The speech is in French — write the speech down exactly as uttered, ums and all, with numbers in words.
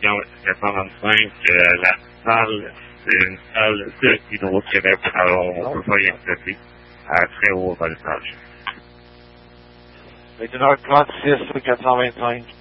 quatre-vingt-cinq, euh, la salle, c'est une salle de Hydro-Québec, alors on ne peut pas y accéder à très haut voltage. vingt et une heures trente-six, quatre cent vingt-cinq.